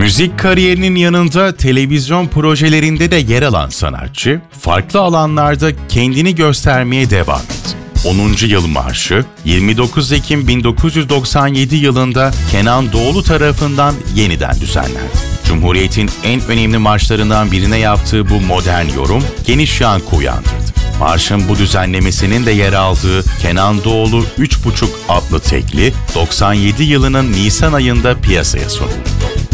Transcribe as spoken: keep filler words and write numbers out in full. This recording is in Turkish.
Müzik kariyerinin yanında televizyon projelerinde de yer alan sanatçı, farklı alanlarda kendini göstermeye devam etti. onuncu Yıl Marşı, yirmi dokuz Ekim bin dokuz yüz doksan yedi yılında Kenan Doğulu tarafından yeniden düzenlendi. Cumhuriyet'in en önemli marşlarından birine yaptığı bu modern yorum geniş yankı uyandırdı. Marşın bu düzenlemesinin de yer aldığı Kenan Doğulu üç buçuk adlı tekli doksan yedi yılının Nisan ayında piyasaya sunuldu.